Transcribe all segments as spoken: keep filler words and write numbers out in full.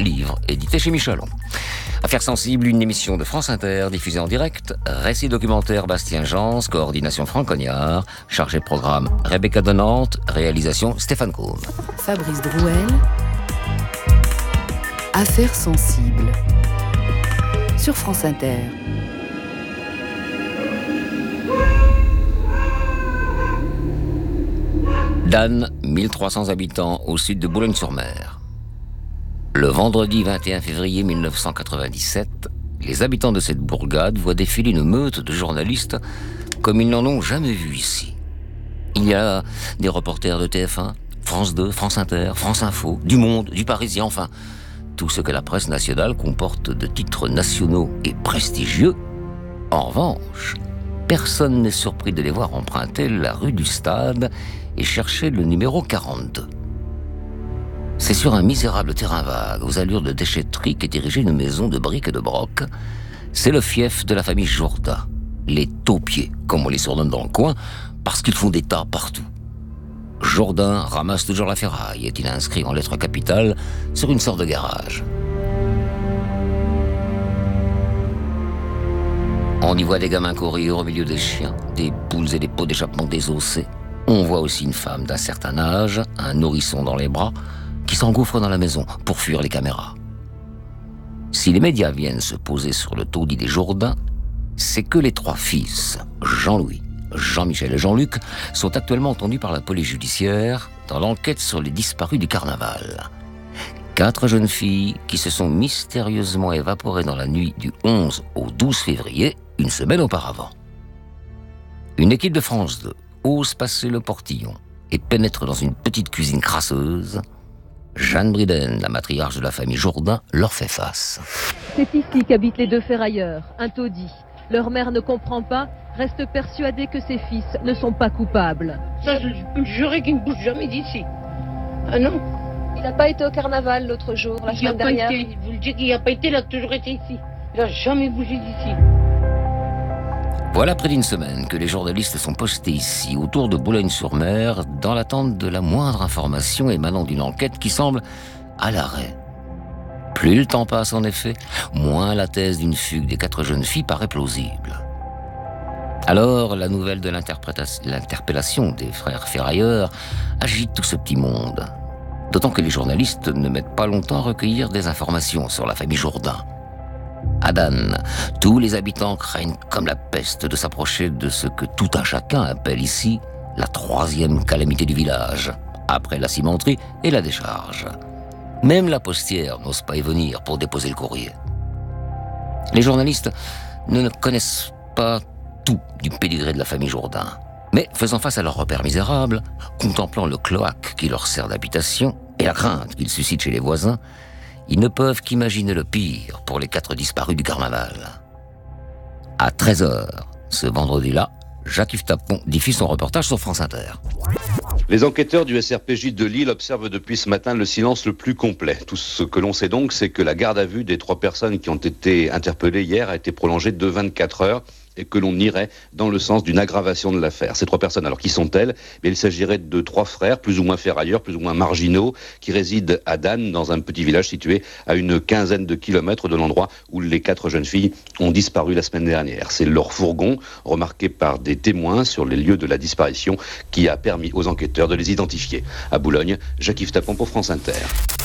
livre édité chez Michelon. Affaires sensibles, une émission de France Inter diffusée en direct. Récit documentaire Bastien Jans, coordination Franck Cognard, chargé de programme Rebecca Donante, réalisation Stéphane Combe. Fabrice Drouel. Affaires sensibles sur France Inter. Danne, mille trois cents habitants au sud de Boulogne-sur-Mer. Le vendredi vingt et un février mille neuf cent quatre-vingt-dix-sept, les habitants de cette bourgade voient défiler une meute de journalistes comme ils n'en ont jamais vu ici. Il y a des reporters de T F un, France deux, France Inter, France Info, du Monde, du Parisien, enfin, tout ce que la presse nationale comporte de titres nationaux et prestigieux. En revanche, personne n'est surpris de les voir emprunter la rue du Stade et chercher le numéro quarante-deux. C'est sur un misérable terrain vague, aux allures de déchetterie, qu'est dirigée une maison de briques et de broc. C'est le fief de la famille Jourdain, les taupiers, comme on les surnomme dans le coin, parce qu'ils font des tas partout. Jourdain ramasse toujours la ferraille, est-il inscrit en lettres capitales sur une sorte de garage. On y voit des gamins courir au milieu des chiens, des poules et des pots d'échappement désossés. On voit aussi une femme d'un certain âge, un nourrisson dans les bras, qui s'engouffre dans la maison pour fuir les caméras. Si les médias viennent se poser sur le taudis des Jourdain, c'est que les trois fils, Jean-Louis, Jean-Michel et Jean-Luc, sont actuellement entendus par la police judiciaire dans l'enquête sur les disparus du carnaval. Quatre jeunes filles qui se sont mystérieusement évaporées dans la nuit du onze au douze février, une semaine auparavant. Une équipe de France deux ose passer le portillon et pénètre dans une petite cuisine crasseuse. Jeanne Briden, la matriarche de la famille Jourdain, leur fait face. C'est ici qu'habitent les deux ferrailleurs, un taudis. Leur mère ne comprend pas, reste persuadée que ses fils ne sont pas coupables. Ça, je peux me jurer qu'il ne bouge jamais d'ici. Ah non. Il n'a pas été au carnaval l'autre jour, la semaine dernière. Il vous le dites qu'il n'a pas été, il a toujours été ici. Il n'a jamais bougé d'ici. Voilà près d'une semaine que les journalistes sont postés ici, autour de Boulogne-sur-Mer, dans l'attente de la moindre information émanant d'une enquête qui semble à l'arrêt. Plus le temps passe en effet, moins la thèse d'une fugue des quatre jeunes filles paraît plausible. Alors, la nouvelle de l'interpellation des frères ferrailleurs agite tout ce petit monde. D'autant que les journalistes ne mettent pas longtemps à recueillir des informations sur la famille Jourdain. À Danne, tous les habitants craignent comme la peste de s'approcher de ce que tout un chacun appelle ici la troisième calamité du village, après la cimenterie et la décharge. Même la postière n'ose pas y venir pour déposer le courrier. Les journalistes ne connaissent pas tout du pédigré de la famille Jourdain, mais faisant face à leurs repères misérables, contemplant le cloaque qui leur sert d'habitation et la crainte qu'ils suscitent chez les voisins, ils ne peuvent qu'imaginer le pire pour les quatre disparus du carnaval. À treize heures, ce vendredi-là, Jacques-Yves Tapon diffuse son reportage sur France Inter. Les enquêteurs du S R P J de Lille observent depuis ce matin le silence le plus complet. Tout ce que l'on sait donc, c'est que la garde à vue des trois personnes qui ont été interpellées hier a été prolongée de vingt-quatre heures et que l'on irait dans le sens d'une aggravation de l'affaire. Ces trois personnes, alors qui sont-elles ? Mais il s'agirait de trois frères, plus ou moins ferrailleurs, plus ou moins marginaux, qui résident à Danne, dans un petit village situé à une quinzaine de kilomètres de l'endroit où les quatre jeunes filles ont disparu la semaine dernière. C'est leur fourgon, remarqué par des témoins sur les lieux de la disparition, qui a permis aux enquêteurs de les identifier. À Boulogne, Jacques-Yves Tapon pour France Inter.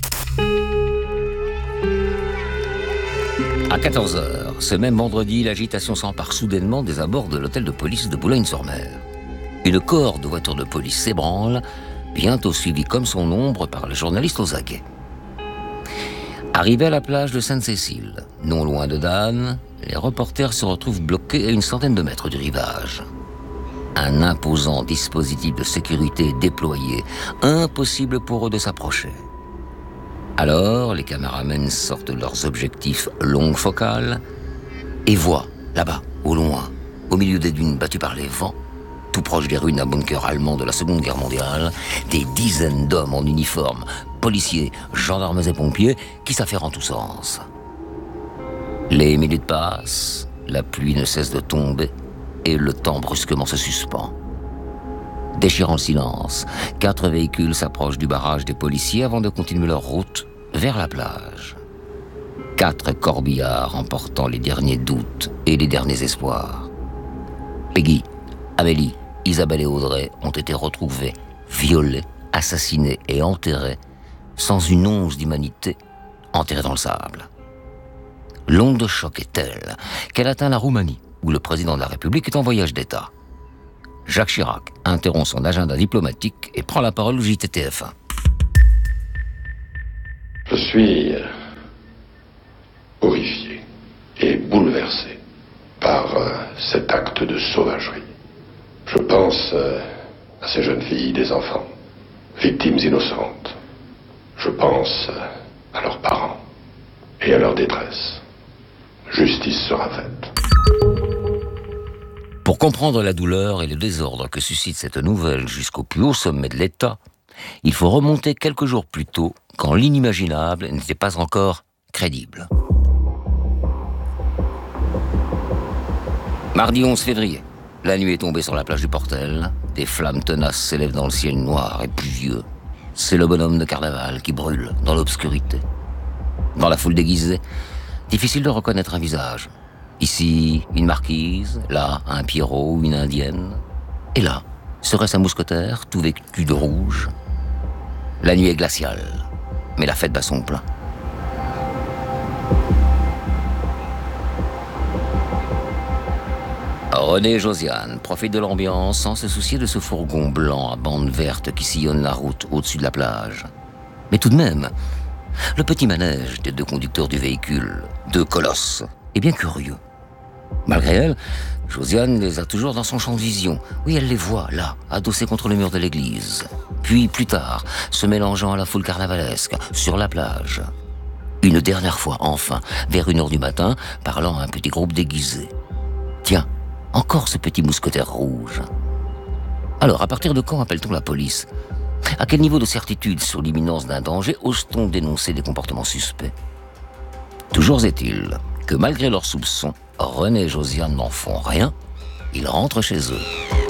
À quatorze heures, ce même vendredi, l'agitation s'empare soudainement des abords de l'hôtel de police de Boulogne-sur-Mer. Une cohorte de voitures de police s'ébranle, bientôt suivie comme son ombre par le journaliste aux aguets. Arrivés à la plage de Sainte-Cécile, non loin de Danne, les reporters se retrouvent bloqués à une centaine de mètres du rivage. Un imposant dispositif de sécurité est déployé, impossible pour eux de s'approcher. Alors, les caméramens sortent leurs objectifs longue focale et voient, là-bas, au loin, au milieu des dunes battues par les vents, tout proche des ruines d'un bunker allemand de la Seconde Guerre mondiale, des dizaines d'hommes en uniforme, policiers, gendarmes et pompiers, qui s'affairent en tous sens. Les minutes passent, la pluie ne cesse de tomber et le temps brusquement se suspend. Déchirant le silence, quatre véhicules s'approchent du barrage des policiers avant de continuer leur route vers la plage. Quatre corbillards emportant les derniers doutes et les derniers espoirs. Peggy, Amélie, Isabelle et Audrey ont été retrouvés, violés, assassinés et enterrés, sans une once d'humanité, enterrés dans le sable. L'onde de choc est telle qu'elle atteint la Roumanie, où le président de la République est en voyage d'État. Jacques Chirac interrompt son agenda diplomatique et prend la parole au J T T F un. Je suis horrifié et bouleversé par euh, cet acte de sauvagerie. Je pense euh, à ces jeunes filles, des enfants, victimes innocentes. Je pense euh, à leurs parents et à leur détresse. Justice sera faite. Pour comprendre la douleur et le désordre que suscite cette nouvelle jusqu'au plus haut sommet de l'État, il faut remonter quelques jours plus tôt, quand l'inimaginable n'était pas encore crédible. Mardi onze février, la nuit est tombée sur la plage du Portel, des flammes tenaces s'élèvent dans le ciel noir et pluvieux. C'est le bonhomme de carnaval qui brûle dans l'obscurité. Dans la foule déguisée, difficile de reconnaître un visage. Ici, une marquise, là, un Pierrot ou une indienne. Et là, serait-ce un mousquetaire, tout vêtu de rouge? La nuit est glaciale, mais la fête bat son plein. René et Josiane profitent de l'ambiance sans se soucier de ce fourgon blanc à bandes vertes qui sillonne la route au-dessus de la plage. Mais tout de même, le petit manège des deux conducteurs du véhicule, deux colosses, est bien curieux. Malgré elle, Josiane les a toujours dans son champ de vision. Oui, elle les voit, là, adossés contre le mur de l'église. Puis, plus tard, se mélangeant à la foule carnavalesque, sur la plage. Une dernière fois, enfin, vers une heure du matin, parlant à un petit groupe déguisé. Tiens, encore ce petit mousquetaire rouge. Alors, à partir de quand appelle-t-on la police? À quel niveau de certitude sur l'imminence d'un danger ose-t-on dénoncer des comportements suspects? Toujours est-il que malgré leurs soupçons, René et Josiane n'en font rien, ils rentrent chez eux.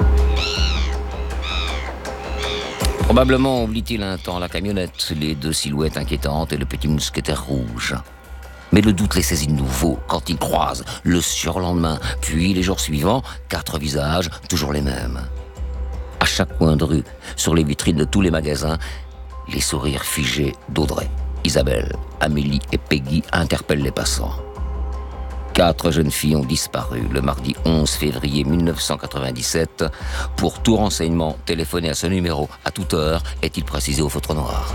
Probablement oublie-t-il un temps la camionnette, les deux silhouettes inquiétantes et le petit mousquetaire rouge. Mais le doute les saisit de nouveau quand ils croisent le surlendemain, puis les jours suivants, quatre visages, toujours les mêmes. À chaque coin de rue, sur les vitrines de tous les magasins, les sourires figés d'Audrey, Isabelle, Amélie et Peggy interpellent les passants. Quatre jeunes filles ont disparu le mardi onze février mille neuf cent quatre-vingt-dix-sept. Pour tout renseignement, téléphonez à ce numéro à toute heure, est-il précisé au feutre noir.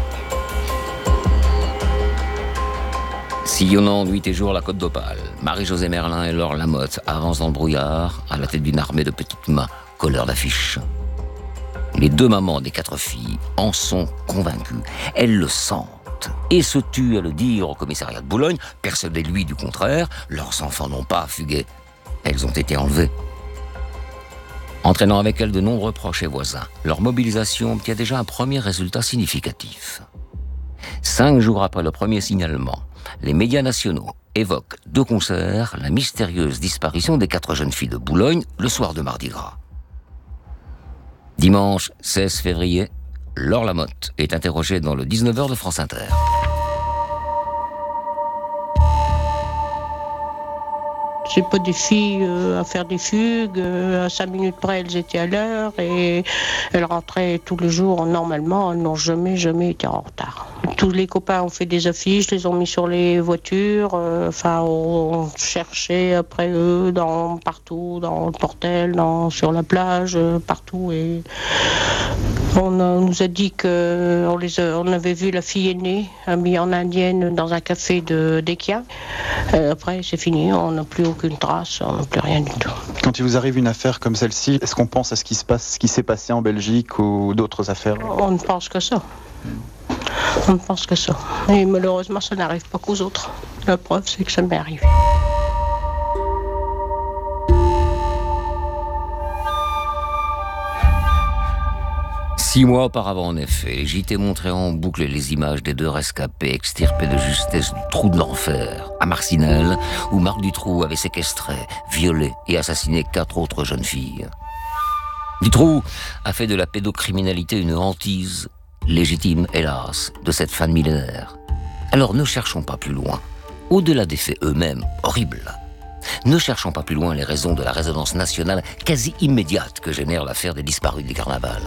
Sillonnant nuit et jour la Côte d'Opale, Marie-Josée Merlin et Laure Lamotte avancent dans le brouillard à la tête d'une armée de petites mains, colleurs d'affiches. Les deux mamans des quatre filles en sont convaincues. Elles le sentent et se tuent à le dire au commissariat de Boulogne, persuadées lui du contraire, leurs enfants n'ont pas fugué. Elles ont été enlevées. Entraînant avec elles de nombreux proches et voisins, leur mobilisation obtient déjà un premier résultat significatif. Cinq jours après le premier signalement, les médias nationaux évoquent de concert la mystérieuse disparition des quatre jeunes filles de Boulogne le soir de Mardi Gras. Dimanche seize février, Laure Lamotte est interrogée dans le dix-neuf heures de France Inter. C'est pas des filles euh, à faire des fugues, euh, à cinq minutes près elles étaient à l'heure et elles rentraient tous les jours normalement, elles n'ont jamais, jamais été en retard. Tous les copains ont fait des affiches, les ont mis sur les voitures, euh, enfin on cherchait après eux dans, partout, dans le Portel, dans, sur la plage, euh, partout et on, a, on nous a dit qu'on les a, on avait vu la fille aînée habillée en indienne dans un café de d'Equien. Euh, après c'est fini, on n'a plus aucune trace, on n'a plus rien du tout. Quand il vous arrive une affaire comme celle-ci, est-ce qu'on pense à ce qui se passe, ce qui s'est passé en Belgique ou d'autres affaires? On ne pense que ça. On ne pense que ça. Et malheureusement, ça n'arrive pas qu'aux autres. La preuve, c'est que ça m'est arrivé. Six mois auparavant, en effet, les J T montraient en boucle les images des deux rescapés extirpés de justesse du trou de l'enfer, à Marcinelle, où Marc Dutroux avait séquestré, violé et assassiné quatre autres jeunes filles. Dutroux a fait de la pédocriminalité une hantise, légitime, hélas, de cette fin de millénaire. Alors ne cherchons pas plus loin. Au-delà des faits eux-mêmes, horribles, ne cherchons pas plus loin les raisons de la résonance nationale quasi immédiate que génère l'affaire des disparus du carnaval.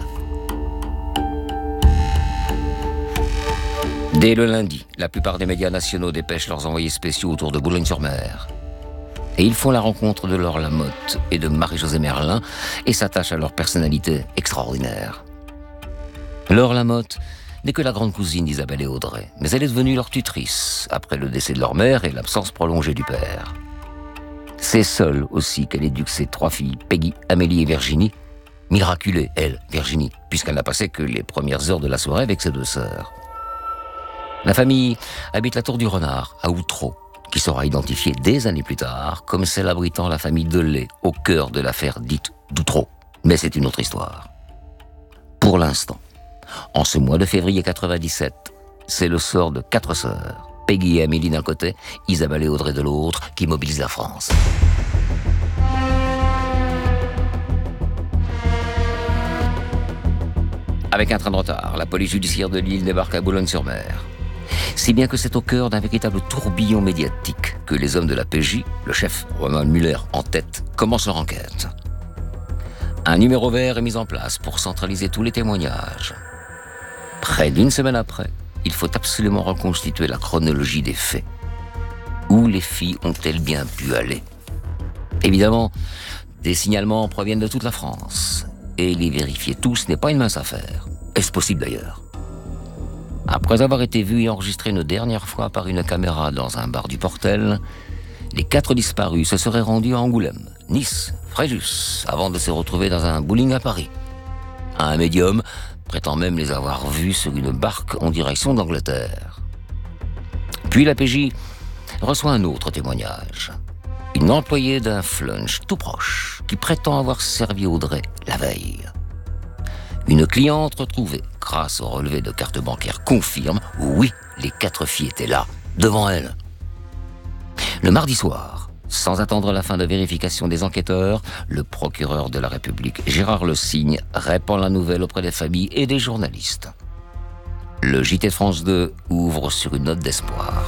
Dès le lundi, la plupart des médias nationaux dépêchent leurs envoyés spéciaux autour de Boulogne-sur-Mer. Et ils font la rencontre de Laure Lamotte et de Marie-Josée Merlin et s'attachent à leur personnalité extraordinaire. Laure Lamotte n'est que la grande cousine d'Isabelle et Audrey, mais elle est devenue leur tutrice après le décès de leur mère et l'absence prolongée du père. C'est seule aussi qu'elle éduque ses trois filles, Peggy, Amélie et Virginie, miraculée, elle, Virginie, puisqu'elle n'a passé que les premières heures de la soirée avec ses deux sœurs. La famille habite la Tour du Renard, à Outreau, qui sera identifiée des années plus tard comme celle abritant la famille Delay au cœur de l'affaire dite d'Outreau. Mais c'est une autre histoire. Pour l'instant, en ce mois de février quatre-vingt-dix-sept, c'est le sort de quatre sœurs, Peggy et Amélie d'un côté, Isabelle et Audrey de l'autre, qui mobilise la France. Avec un train de retard, la police judiciaire de Lille débarque à Boulogne-sur-Mer. Si bien que c'est au cœur d'un véritable tourbillon médiatique que les hommes de la P J, le chef Romuald Muller en tête, commencent leur enquête. Un numéro vert est mis en place pour centraliser tous les témoignages. Près d'une semaine après, il faut absolument reconstituer la chronologie des faits. Où les filles ont-elles bien pu aller? Évidemment, des signalements proviennent de toute la France. Et les vérifier tous n'est pas une mince affaire. Est-ce possible d'ailleurs? Après avoir été vus et enregistrés une dernière fois par une caméra dans un bar du Portel, les quatre disparus se seraient rendus à Angoulême, Nice, Fréjus, avant de se retrouver dans un bowling à Paris. Un médium prétend même les avoir vus sur une barque en direction d'Angleterre. Puis la P J reçoit un autre témoignage. Une employée d'un flunch tout proche qui prétend avoir servi Audrey la veille. Une cliente retrouvée grâce au relevé de carte bancaire confirme, oui, les quatre filles étaient là, devant elle. Le mardi soir, sans attendre la fin de vérification des enquêteurs, le procureur de la République, Gérard Le Signe, répand la nouvelle auprès des familles et des journalistes. Le J T de France deux ouvre sur une note d'espoir.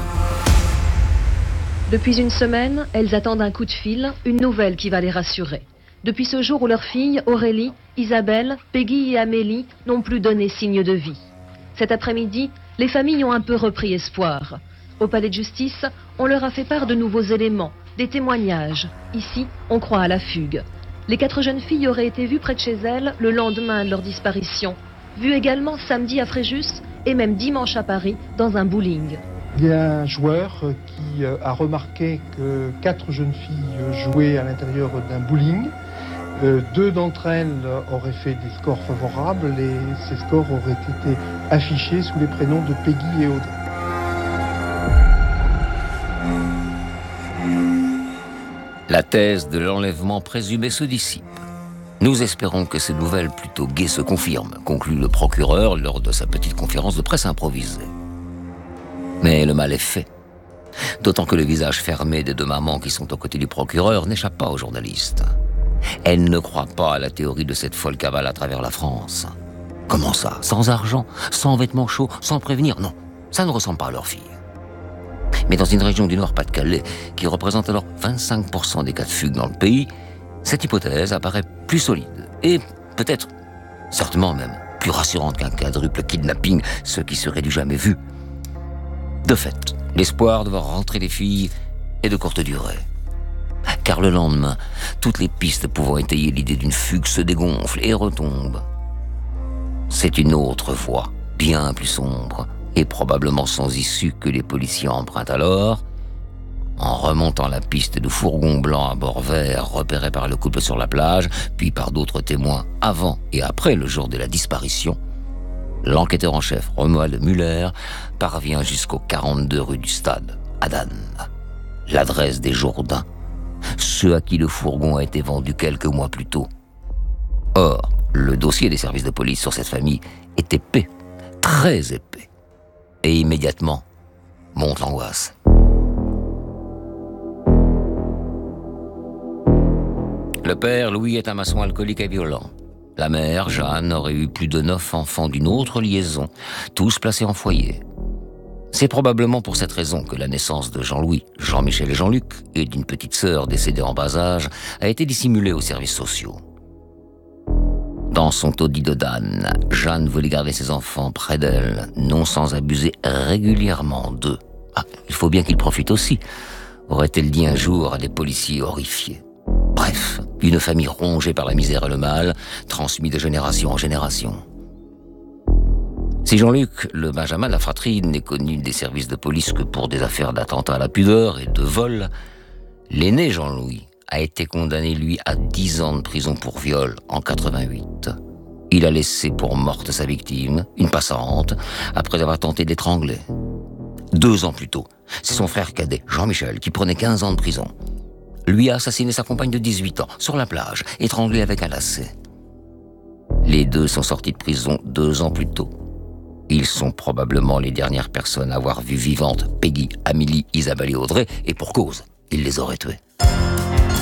Depuis une semaine, elles attendent un coup de fil, une nouvelle qui va les rassurer. Depuis ce jour où leurs filles, Aurélie, Isabelle, Peggy et Amélie, n'ont plus donné signe de vie. Cet après-midi, les familles ont un peu repris espoir. Au palais de justice, on leur a fait part de nouveaux éléments, des témoignages. Ici, on croit à la fugue. Les quatre jeunes filles auraient été vues près de chez elles le lendemain de leur disparition. Vues également samedi à Fréjus et même dimanche à Paris dans un bowling. Il y a un joueur qui a remarqué que quatre jeunes filles jouaient à l'intérieur d'un bowling. Euh, deux d'entre elles auraient fait des scores favorables et ces scores auraient été affichés sous les prénoms de Peggy et Audrey. La thèse de l'enlèvement présumé se dissipe. Nous espérons que ces nouvelles plutôt gaies se confirment, conclut le procureur lors de sa petite conférence de presse improvisée. Mais le mal est fait. D'autant que le visage fermé des deux mamans qui sont aux côtés du procureur n'échappe pas aux journalistes. Elles ne croient pas à la théorie de cette folle cavale à travers la France. Comment ça? Sans argent, sans vêtements chauds, sans prévenir? Non, ça ne ressemble pas à leur fille. Mais dans une région du Nord-Pas-de-Calais, qui représente alors vingt-cinq pour cent des cas de fugue dans le pays, cette hypothèse apparaît plus solide et peut-être, certainement même, plus rassurante qu'un quadruple kidnapping, ce qui serait du jamais vu. De fait, l'espoir de voir rentrer les filles est de courte durée. Car le lendemain, toutes les pistes pouvant étayer l'idée d'une fugue se dégonflent et retombent. C'est une autre voie, bien plus sombre, et probablement sans issue que les policiers empruntent alors, en remontant la piste du fourgon blanc à bord vert repéré par le couple sur la plage, puis par d'autres témoins avant et après le jour de la disparition. L'enquêteur en chef, Romuald Muller, parvient jusqu'au quarante-deux rue du Stade, à Dan, l'adresse des Jourdains, ceux à qui le fourgon a été vendu quelques mois plus tôt. Or, le dossier des services de police sur cette famille est épais, très épais, et immédiatement monte l'angoisse. Le père, Louis, est un maçon alcoolique et violent. La mère, Jeanne, aurait eu plus de neuf enfants d'une autre liaison, tous placés en foyer. C'est probablement pour cette raison que la naissance de Jean-Louis, Jean-Michel et Jean-Luc, et d'une petite sœur décédée en bas âge, a été dissimulée aux services sociaux. Dans son taudis de Dan, Jeanne voulait garder ses enfants près d'elle, non sans abuser régulièrement d'eux. Ah, il faut bien qu'il profite aussi, aurait-elle dit un jour à des policiers horrifiés. Bref, une famille rongée par la misère et le mal, transmis de génération en génération. Si Jean-Luc, le Benjamin de la fratrie, n'est connu des services de police que pour des affaires d'attentat à la pudeur et de vol, l'aîné Jean-Louis a été condamné, lui, à dix ans de prison pour viol en quatre-vingt-huit. Il a laissé pour morte sa victime, une passante, après avoir tenté d'étrangler. Deux ans plus tôt, c'est son frère cadet, Jean-Michel, qui prenait quinze ans de prison. Lui a assassiné sa compagne de dix-huit ans, sur la plage, étranglée avec un lacet. Les deux sont sortis de prison deux ans plus tôt. Ils sont probablement les dernières personnes à avoir vu vivantes Peggy, Amélie, Isabelle et Audrey, et pour cause, ils les auraient tués.